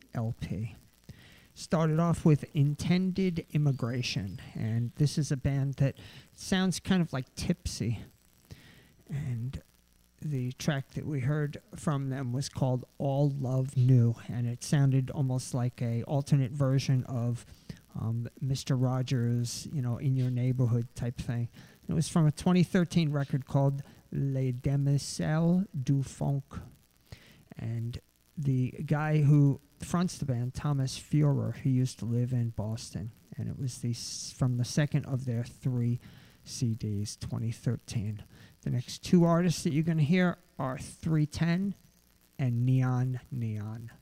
LP. Started off with Intended Immigration, and this is a band that sounds kind of like Tipsy. And the track that we heard from them was called All Love New, and it sounded almost like a alternate version of Mr. Rogers, In Your Neighborhood type thing. It was from a 2013 record called Les Demoiselles du Funk. And the guy who fronts the band, Thomas Führer, he used to live in Boston. And it was from the second of their 3 CDs, 2013. The next 2 artists that you're going to hear are 310 and Neon Neon.